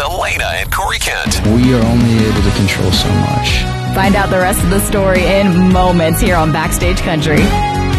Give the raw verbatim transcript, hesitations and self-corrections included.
Elena and Corey Kent. We are only able to control so much. Find out the rest of the story in moments here on Backstage Country.